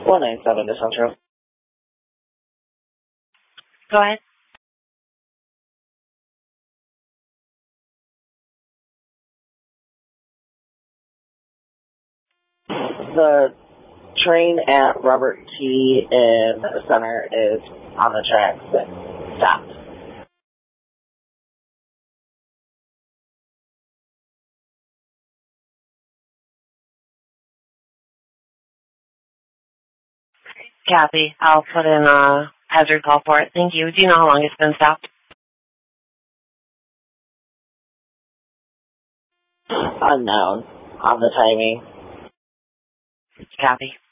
197 to Central. Go ahead. The train at Robert T. in the center is on the tracks and stopped. Copy. I'll put in a hazard call for it. Thank you. Do you know how long it's been stopped? Unknown on the timing. Copy.